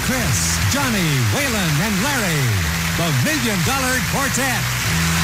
Chris, Johnny, Waylon, and Larry, the $1 Million Quartet.